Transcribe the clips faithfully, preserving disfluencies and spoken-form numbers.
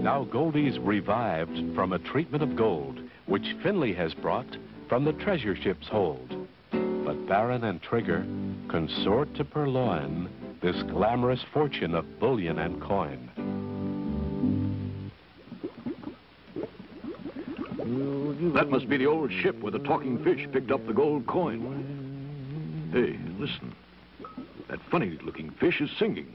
Now Goldie's revived from a treatment of gold, which Finley has brought from the treasure ship's hold. But Baron and Trigger consort to purloin this glamorous fortune of bullion and coin. That must be the old ship where the talking fish picked up the gold coin. Hey, listen. That funny-looking fish is singing.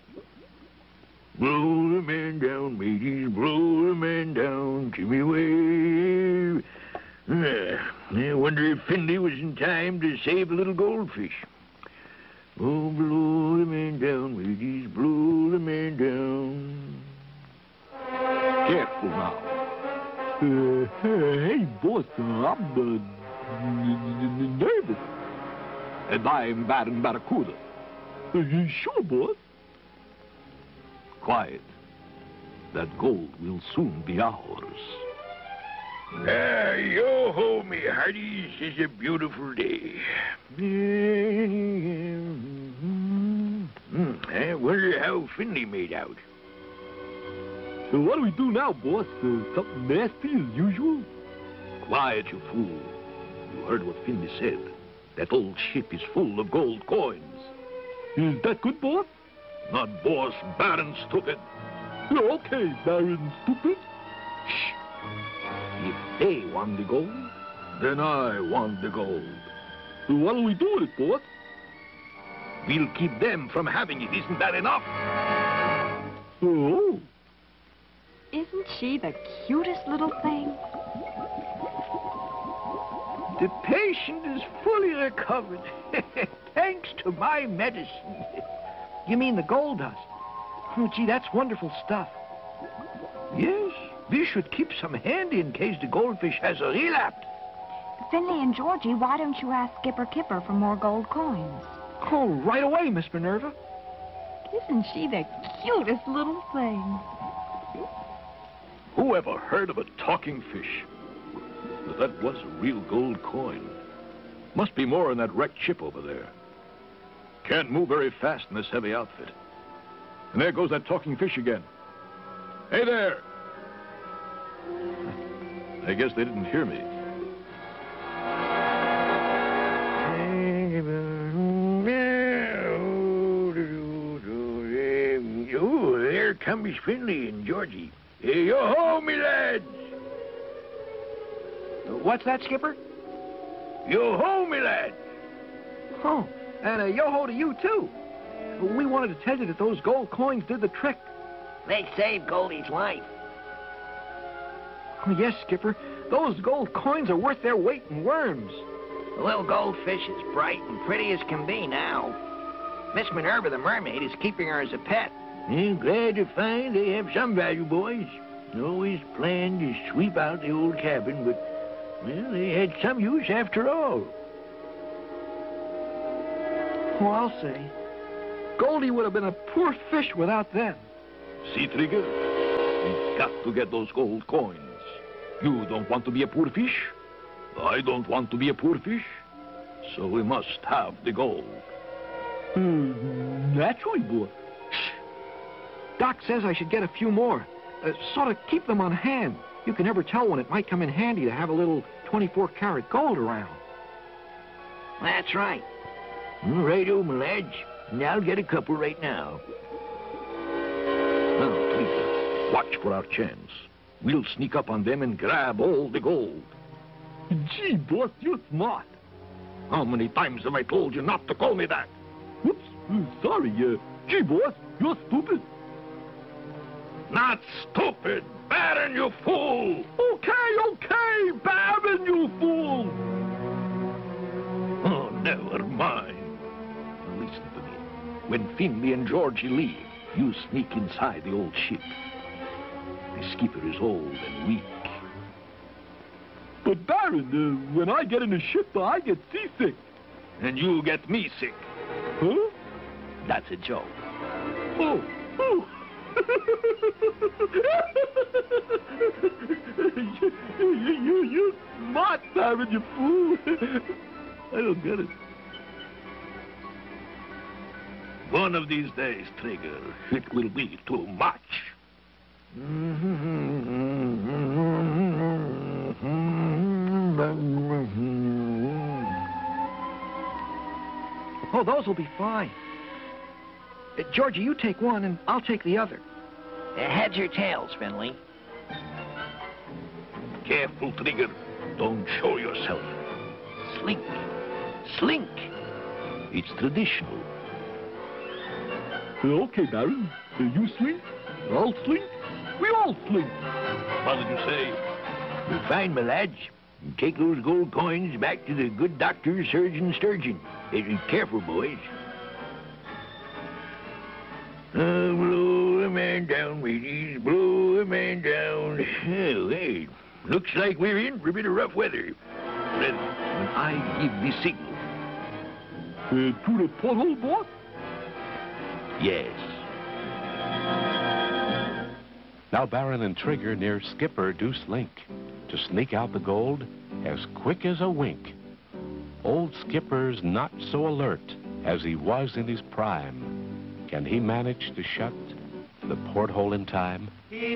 Blow the man down, mateys, blow the man down, Jimmy Wave. Uh, I wonder if Finley was in time to save a little goldfish. Oh, blow the man down, mateys, blow the man down. Careful now. Uh, hey, boss, I'm uh, nervous. And I'm Baron Barracuda. Uh, sure, boss. Quiet. That gold will soon be ours. Ah, yo-ho, me hearties, it's a beautiful day. I wonder how Finley made out. So what do we do now, boss? Uh, something nasty as usual? Quiet, you fool. You heard what Finley said. That old ship is full of gold coins. Is that good, boss? Not boss, Baron, stupid. Oh, okay, Baron, stupid. Shh. If they want the gold, then I want the gold. So what do we do with it, boss? We'll keep them from having it. Isn't that enough? Oh. Isn't she the cutest little thing? The patient is fully recovered, thanks to my medicine. You mean the gold dust? Oh, gee, that's wonderful stuff. Yes, we should keep some handy in case the goldfish has a relapse. Finley and Georgie, why don't you ask Skipper Kipper for more gold coins? Oh, right away, Miss Minerva. Isn't she the cutest little thing? Who ever heard of a talking fish? But that was a real gold coin. Must be more in that wrecked ship over there. Can't move very fast in this heavy outfit. And there goes that talking fish again. Hey there! I guess they didn't hear me. Oh, there comes Finley and Georgie. Hey, yo-ho, me lads! What's that, Skipper? Yo-ho, me lads! Oh, and a yo-ho to you, too. We wanted to tell you that those gold coins did the trick. They saved Goldie's life. Oh, yes, Skipper. Those gold coins are worth their weight in worms. The little goldfish is bright and pretty as can be now. Miss Minerva the mermaid is keeping her as a pet. I'm glad to find they have some value, boys. Always planned to sweep out the old cabin, but, well, they had some use after all. Oh, I'll say. Goldie would have been a poor fish without them. See, Trigger? We've got to get those gold coins. You don't want to be a poor fish. I don't want to be a poor fish. So we must have the gold. Hmm, naturally, boy. Shh. Doc says I should get a few more. Uh, sort of keep them on hand. You can never tell when it might come in handy to have a little twenty-four karat gold around. That's right. All right, oh, my lads. I'll get a couple right now. Now, Trigger, watch for our chance. We'll sneak up on them and grab all the gold. Gee, boss, you're smart. How many times have I told you not to call me that? Whoops, uh, sorry. Uh, gee, boss, you're stupid. Not stupid, Baron, you fool! Okay, okay, Baron, you fool! Oh, never mind. Listen to me. When Finley and Georgie leave, you sneak inside the old ship. The skipper is old and weak. But, Baron, uh, when I get in the ship, I get seasick. And you get me sick. Huh? That's a joke. Oh, oh. you, you, you, you smart, Baron, you fool. I don't get it. One of these days, Trigger, it will be too much. Mm-hmm. Paws will be fine. Uh, Georgie, you take one, and I'll take the other. Uh, heads or tails, Finley? Careful, Trigger. Don't show yourself. Slink. Slink. It's traditional. Uh, okay, Baron. Uh, you slink, I'll slink, we all slink. What did you say? Fine, my lads. Take those gold coins back to the good doctor, Surgeon Sturgeon. Uh, careful, boys. Uh, blow a man down, mateys. Blow a man down. Oh, hey. Looks like we're in for a bit of rough weather. Well, when I give the signal. Uh, to the porthole, boss? Yes. Now Baron and Trigger near Skipper do slink to sneak out the gold as quick as a wink. Old Skipper's not so alert as he was in his prime. Can he manage to shut the porthole in time?